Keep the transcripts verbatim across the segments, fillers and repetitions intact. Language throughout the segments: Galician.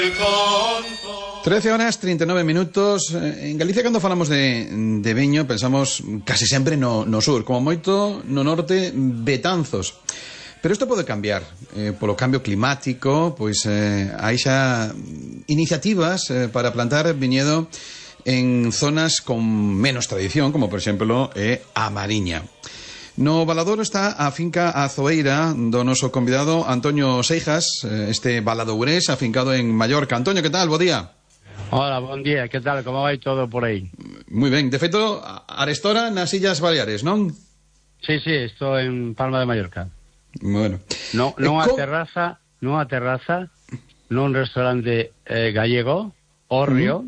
trece horas, treinta e nove minutos. En Galicia, cando falamos de, de viño, pensamos casi sempre no, no sur, como moito no norte, Betanzos. Pero isto pode cambiar, eh, polo cambio climático, pois eh, hai xa iniciativas eh, para plantar viñedo en zonas con menos tradición, como por exemplo é a Mariña. No Valadouro está a finca Azoeira do noso convidado Antonio Seijas, este valadourés afincado en Mallorca. Antonio, que tal? Bo día. Hola, bon día, que tal? Como vai todo por aí? Moi ben, de feito, arestora nas Illas Baleares, non? Sí, sí, estou en Palma de Mallorca. Bueno. No, non a co... terraza, non a terraza, nun restaurante eh, gallego, Orrio,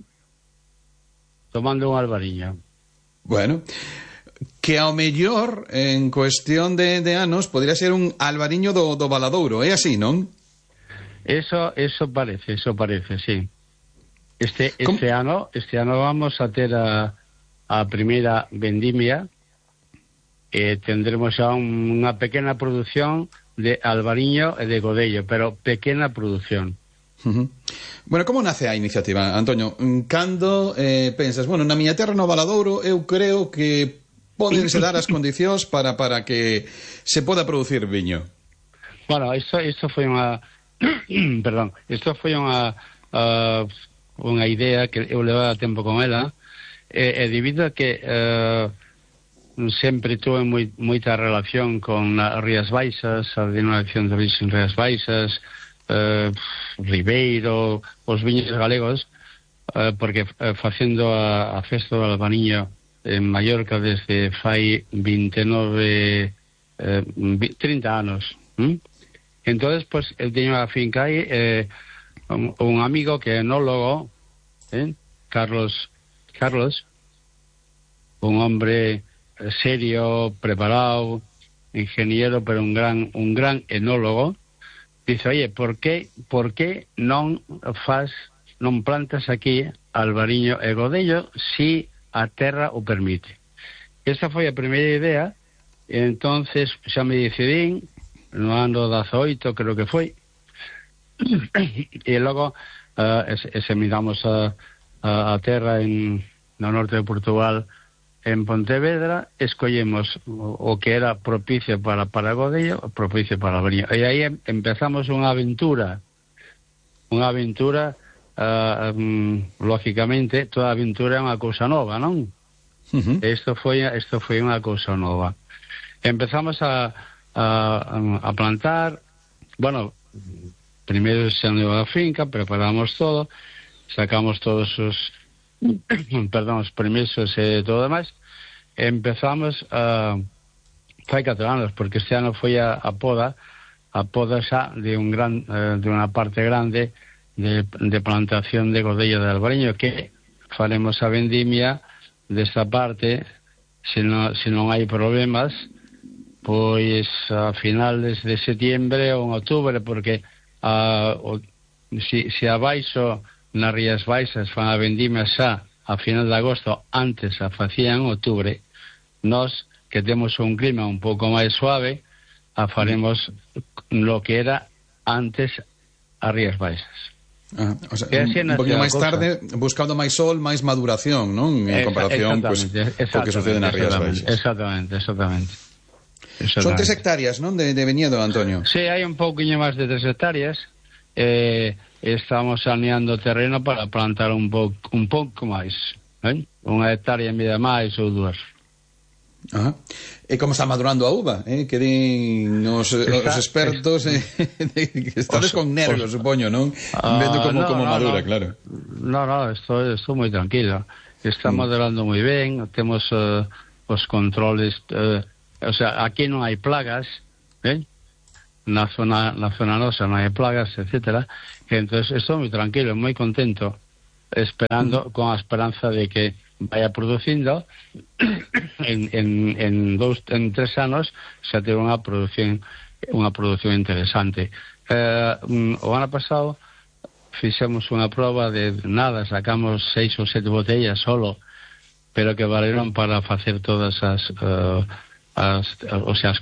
uh-huh. tomando un albariño. Bueno, que ao mellor, en cuestión de, de anos, podría ser un albariño do, do Valadouro, é así, non? Eso, eso parece, eso parece, sí. Este, este ano, este ano vamos a ter a, a primeira vendimia. Eh, tendremos xa unha pequena produción de albariño e de godello, pero pequena produción. Uh-huh. Bueno, como nace a iniciativa, Antonio? Cando eh, pensas, bueno, na miña terra no Valadouro eu creo que podense dar as condicións para, para que se poda producir viño? Bueno, isto, isto foi unha perdón, isto foi unha uh, unha idea que eu levaba tempo con ela, e, e debido a que uh, sempre tuve moi, moita relación con as Rías Baixas, a denominación de origen Rías Baixas, eh, Ribeiro, os viños galegos, eh, porque eh, facendo a, a festa do albariño en Mallorca desde fai vinte e nove, eh, trinta anos. ¿Mm? Entonces, pues, eu teño a finca aí, eh, un, un amigo que é enólogo, eh, Carlos, Carlos, un hombre serio, preparado, ingeniero, pero un gran un gran enólogo, dice, oye, por qué, por qué non faz, non plantas aquí albariño e godello si a terra o permite? Esa foi a primeira idea, e entonces xa me decidín, no ano dezaoito creo que foi, e logo uh, examinamos a, a, a terra en, no norte de Portugal, en Pontevedra, escollemos o, o que era propicio para, para godello, propicio para albariño. E aí empezamos unha aventura, unha aventura, uh, um, lógicamente, toda aventura é unha cousa nova, non? Uh-huh. Isto foi, isto foi unha cousa nova. Empezamos a, a, a plantar, bueno, primeiro xendo a finca, preparamos todo, sacamos todos os perdón, os permisos e todo demais, empezamos a uh, fai catro anos, porque este ano foi a, a poda a poda xa de un gran uh, de unha parte grande de, de plantación de godello de albariño, que faremos a vendimia desta parte, se non, se non hai problemas, pois a finales de setiembre ou en outubro, porque uh, o, si, si abaixo nas Rías Baixas fan a vendimia xa a final de agosto, antes a facían en outubro, nós que temos un clima un pouco máis suave, a faremos lo que era antes as Rías Baixas. Ah, o sea, un, un poquinho máis tarde, buscando máis sol, máis maduración, non? En comparación pues, co que sucede nas Rías Baixas. Exactamente, exactamente. exactamente. Son tres hectáreas, non? De, de viñedo, Antonio. Sí, hai un pouquinho máis de tres hectáreas. Eh... estamos saneando o terreno para plantar un pouco un pouco máis, eh? Unha hectárea en vida máis ou dúas. Ajá. E como está madurando a uva, eh? Que din os, está, os expertos eh, que estades con nervios, os, supoño, non? Uh, Vendo como, no, como no, madura, no. Claro. No, no, estou, estou moi tranquilo. Está mm. madurando moi ben, temos uh, os controles, uh, o sea, aquí non hai plagas, eh? Na zona, na zona nosa non hai plagas, etcétera. Entonces estou moi tranquilo, moi contento, esperando, con a esperanza de que vaya producindo en, en, en dous, en tres anos xa ter unha produción unha produción interesante. Eh, o ano pasado fixemos unha proba de nada, sacamos seis ou sete botellas solo, pero que valeron para facer todas as uh, as, o sea, as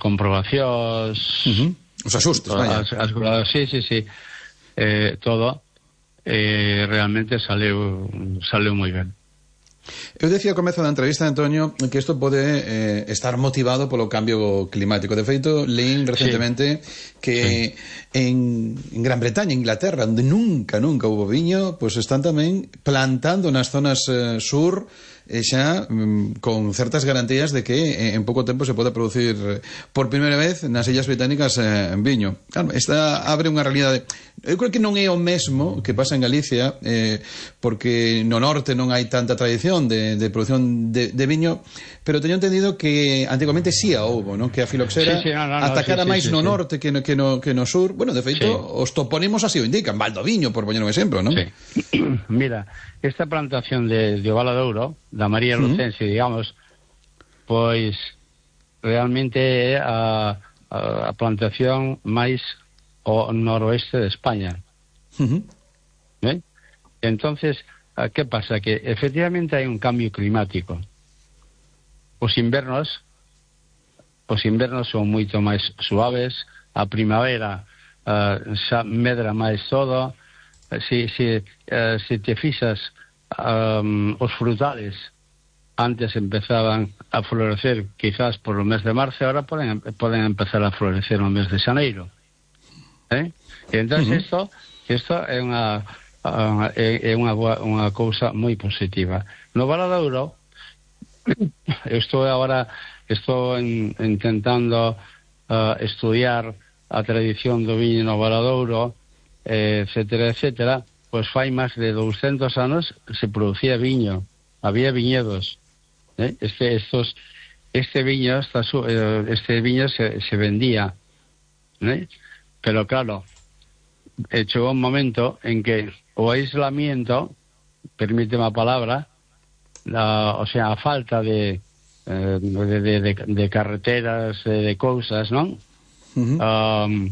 comprobacións, uh-huh. Os asustes, vaya. As, as, sí, sí, sí. Eh, todo. e realmente saleu saleu moi ben. Eu decía ao comezo da entrevista, Antonio, que isto pode eh, estar motivado polo cambio climático. De feito, leín recentemente sí. que sí. En, en Gran Bretaña, Inglaterra, onde nunca, nunca hubo viño, pois pues están tamén plantando nas zonas eh, sur e xa mm, con certas garantías de que eh, en pouco tempo se pode producir eh, por primeira vez nas Illas Británicas eh, en viño. Claro, esta abre unha realidade. Eu creo que non é o mesmo que pasa en Galicia, eh, porque no norte non hai tanta tradición de, de producción de, de viño, pero teño entendido que antigamente sí a houbo, ¿no? Que a filoxera sí, sí, no, no, atacara no, sí, máis sí, no sí, norte sí. que, no, que, no, que no sur. Bueno, de feito, sí. os topónimos así o indican, Valdoviño, por poñer un exemplo, non? Sí. Mira, esta plantación de, de Ovala de Ouro, da María Lucense, uh -huh. digamos, pois realmente é a, a, a plantación máis ao noroeste de España. Uh -huh. ¿Eh? Entonces, ¿qué pasa? Que efectivamente hai un cambio climático. Os invernos os invernos son moito máis suaves, a primavera uh, xa medra máis todo. Se, se, uh, se te fixas, um, os frutales antes empezaban a florecer quizás por o mes de marzo, ahora poden, poden empezar a florecer no mes de xaneiro. ¿Eh? E entón, uh-huh. isto, isto é unha é unha unha cousa moi positiva. No Vala de Ouro, eu estou agora estou en, intentando uh, estudiar a tradición do viño no Vala de Ouro, eh, etcétera, etcétera. Pois fai máis de douscentos anos se producía viño, había viñedos. ¿Eh? Este estos este viño esta, este viño se, se vendía, ¿eh? Pero claro, chegou un momento en que o aislamiento, permíteme a palabra, la, o sea, a falta de eh, de, de, de, de carreteras, de, de cousas, non? Uh-huh. Um,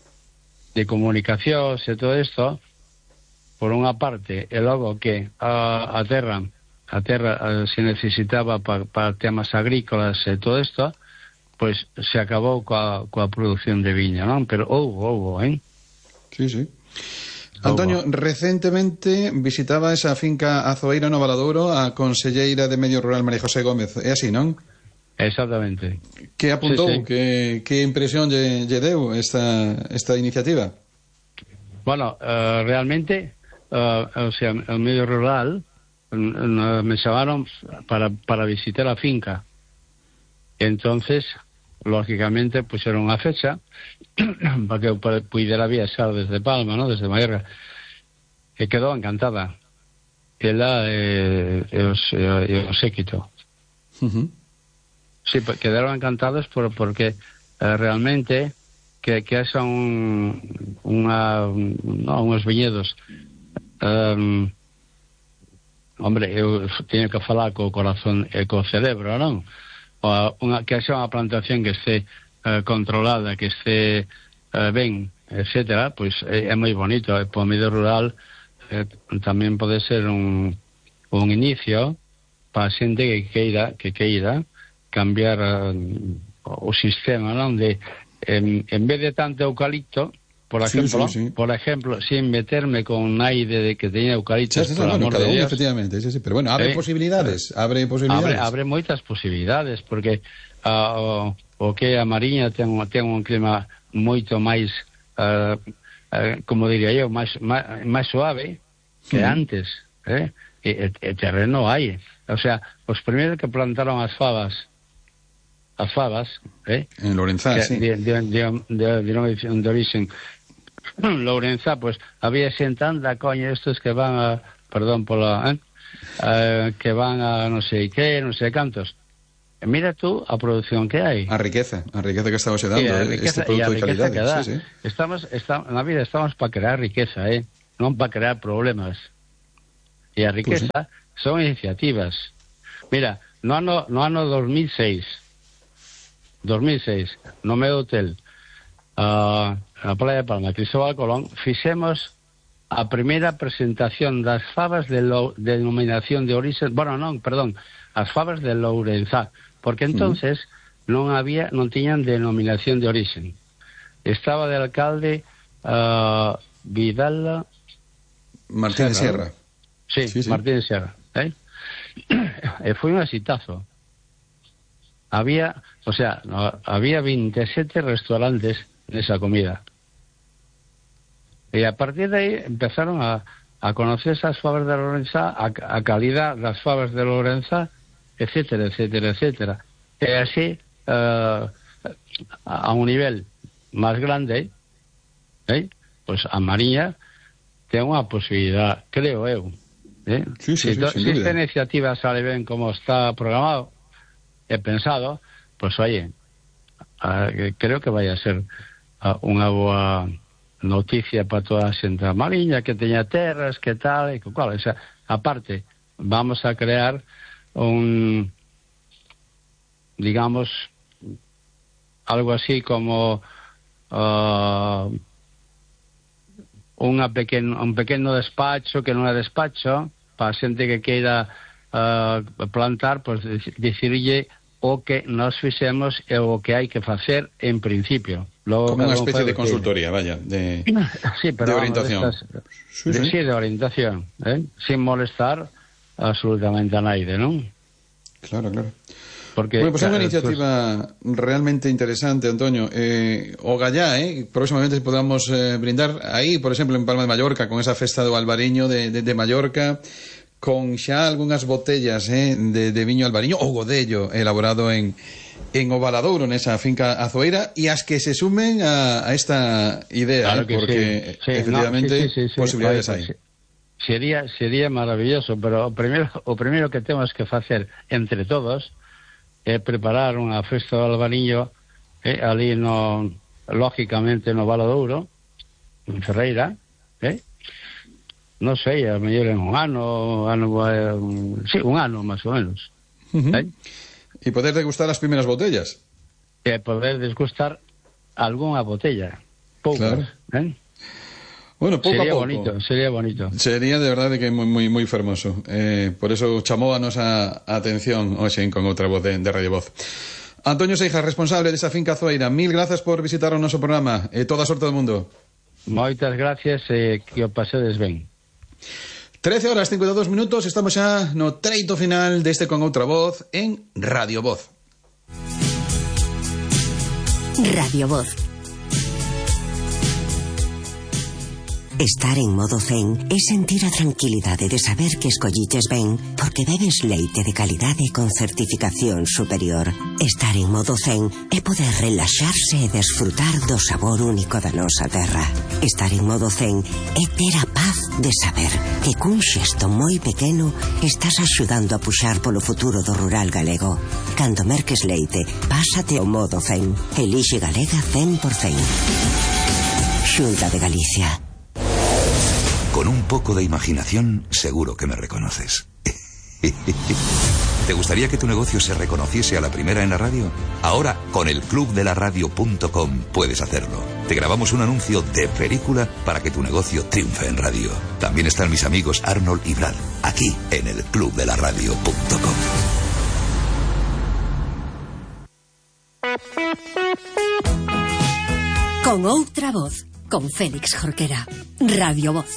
de comunicacións e todo isto, por unha parte, e logo que a, a terra a terra a, se necesitaba para pa temas agrícolas e todo isto, pois se acabou coa, coa produción de viña, non? Pero houbo, houbo, hein? Sí, sí. Antonio, recentemente visitaba esa finca Azoeira no Vala de Ouro a conselleira de Medio Rural María José Gómez. É así, non? Exactamente. Que apuntou? Sí, sí. Que, que impresión lle, lle deu esta, esta iniciativa? Bueno, uh, realmente, uh, o sea, el medio rural uh, me chamaron para, para visitar a finca. Entonces, lógicamente, pusieron unha fecha para que eu puidera viaxar desde Palma, ¿no? Desde Mallorca, e quedou encantada ela e, e, os, e o séquito. Uh-huh. Sí, quedaron encantados por, porque eh, realmente que, que haxa un, unha, no, uns viñedos um, hombre, eu teño que falar co corazón e co cerebro, non? O, unha, que haxa unha plantación que este uh, controlada, que este uh, ben, etcétera, pois é, é moi bonito. E po medio rural eh, tamén pode ser un, un inicio para a xente que queira, que queira cambiar uh, o sistema, non? De, en, en vez de tanto eucalipto, por ejemplo, sí, sí, sí. por ejemplo, sin meterme con aire de que teña eucalipto, sí, sí, por bueno, amor de Dios, efectivamente, sí, sí, pero bueno, abre eh, posibilidades, abre posibilidades. Abre, abre moitas posibilidades, porque uh, o, o que a Mariña ten, ten un clima moito máis, uh, uh, como diría eu, máis, máis, máis suave que mm. antes, eh? E, e terreno hai. O sea, os primeiros que plantaron as fabas, as fabas, eh? En Lourenzá, sí. De, de, de, de, de, de, de origen Lourenzá, pues había xente anda, coño, estos que van a, perdón pola, eh? Uh, que van a non sei que, non sei cantos. E mira tú a produción que hai. A riqueza, a riqueza que estamos dando, este producto de calidad. Sí, sí. Estamos, estamos, na vida estamos para crear riqueza, eh? Non para crear problemas. E a riqueza pues sí. son iniciativas. Mira, no ano, no ano dos mil seis, no meu hotel, uh, na Playa de Palma, Cristóbal Colón, fixemos a primeira presentación das fabas de lo, denominación de origen, bueno, non, perdón, as fabas de Lourenzá, porque entonces uh-huh. non había, non tiñan denominación de origen. Estaba de alcalde uh, Vidal Martín de Sierra. Sí, sí, sí, Martín de Sierra. ¿eh? E foi un exitazo. Había, o sea, no, había veintisiete restaurantes nesa comida. E a partir de aí empezaron a, a conocer esas fabas de Lorenza, a, a calidad das fabas de Lorenza, etcétera, etcétera, etcétera. E así, uh, a un nivel máis grande, eh, pues a Mariña ten unha posibilidad, creo eu. Eh? Sí, sí, si, sí, to, sin si duda. esta iniciativa sale ben como está programado e pensado, pues oye, uh, creo que vai a ser uh, unha boa noticia para toda a xente da Mariña, que teña terras, que tal, e que cual. O sea, aparte, vamos a crear un, digamos, algo así como uh, unha pequeno, un pequeno despacho que non é despacho para a xente que queira uh, plantar, pues dicirlle o que nos fixemos e o que hai que facer en principio. Luego, como unha especie de consultoría, vaya, de, sí, pero de orientación. Vamos, estas, sí, de, sí. sí, de orientación, ¿eh? Sin molestar absolutamente a nadie, ¿no? Claro, claro. Porque, bueno, pues claro, é unha iniciativa pues... realmente interesante, Antonio. Eh, o Gallá, eh, próximamente podamos eh, brindar aí, por exemplo, en Palma de Mallorca, con esa festa do Albariño de, de, de Mallorca, con xa algunhas botellas eh, de, de viño albariño ou godello elaborado en, en Ovaladouro, nesa finca azoeira, e as que se sumen a, a esta idea, claro eh, porque sí. Sí, efectivamente no, sí, sí, sí, sí. posibilidades Oye, hai. pues, sería, sería maravilloso, pero o primeiro, o primeiro que temos que facer entre todos é preparar unha festa do albariño eh, ali no, lógicamente no Valadouro, en Ferreira, eh? Non sei, a mellor en un ano, ano eh, sí, un ano máis ou menos. Uh-huh. eh? E poder degustar as primeiras botellas. E poder desgustar algunha botella, poucas, claro. eh? Bueno, pouco sería a pouco. bonito, sería bonito. Sería de verdade que moi moi moi fermoso. Eh, por eso chamou a nosa atención hoxe con outra voz de, de Radio Voz. Antonio Seijas, responsable desa finca azoeira, mil grazas por visitar o noso programa e toda a sorte do mundo. Moitas gracias e que o pasedes ben. trece horas cincuenta e dos minutos, estamos xa no treito final deste Con Outra Voz en Radio Voz. Radio Voz. Estar en modo zen é sentir a tranquilidade de saber que escolliches ben porque bebes leite de calidade con certificación superior. Estar en modo zen é poder relaxarse e desfrutar do sabor único da nosa terra. Estar en modo zen é ter a paz de saber que cun xesto moi pequeno estás axudando a puxar polo futuro do rural galego. Cando merques leite, pásate ao modo zen. Elixe Galega cen por cen. Xunta de Galicia. Con un poco de imaginación, seguro que me reconoces. ¿Te gustaría que tu negocio se reconociese a la primera en la radio? Ahora, con el club de la radio punto com puedes hacerlo. Te grabamos un anuncio de película para que tu negocio triunfe en radio. También están mis amigos Arnold y Brad, aquí en el club de la radio punto com. Con outra voz, con Félix Jorquera. Radio Voz.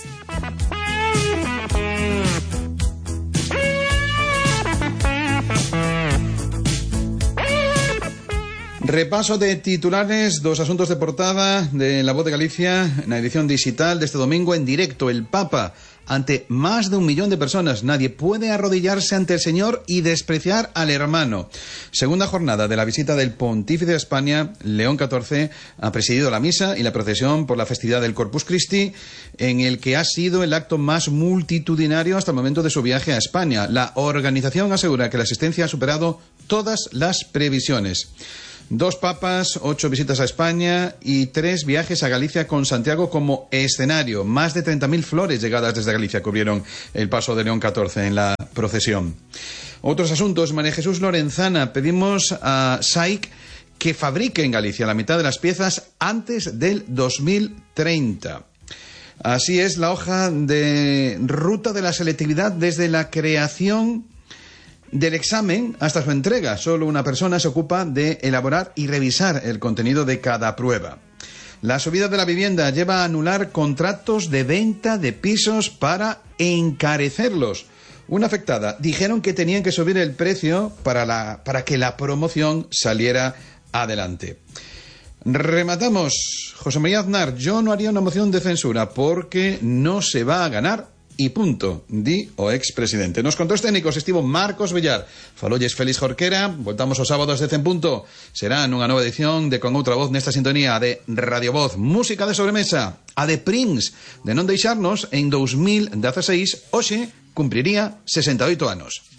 Repaso de titulares dos asuntos de portada de La Voz de Galicia na edición digital deste domingo en directo. El Papa ante más de un millón de personas. Nadie puede arrodillarse ante el Señor y despreciar al hermano. Segunda jornada de la visita del Pontífice de España, León catorce, ha presidido la misa y la procesión por la festividad del Corpus Christi, en el que ha sido el acto más multitudinario hasta el momento de su viaje a España. La organización asegura que la asistencia ha superado todas las previsiones. Dos papas, ocho visitas a España y tres viajes a Galicia con Santiago como escenario. Más de treinta mil flores llegadas desde Galicia cubrieron el paso de León catorce en la procesión. Otros asuntos. María Jesús Lorenzana, pedimos a S A I C que fabrique en Galicia la mitad de las piezas antes del dos mil treinta. Así es la hoja de ruta de la selectividad desde la creación del examen hasta su entrega. Solo una persona se ocupa de elaborar y revisar el contenido de cada prueba. La subida de la vivienda lleva a anular contratos de venta de pisos para encarecerlos. Una afectada dijeron que tenían que subir el precio para, la, para que la promoción saliera adelante. Rematamos. José María Aznar, yo no haría una moción de censura porque no se va a ganar y punto, di o expresidente. Nos contou os técnicos estivo Marcos Villar, falolles Félix Jorquera. Voltamos os sábados de cen punto. Será nunha nova edición de Con Outra Voz nesta sintonía de Radio Voz. Música de sobremesa, a de Prince, de non deixarnos en dos mil dieciséis, hoxe cumpriría sesenta e oito anos.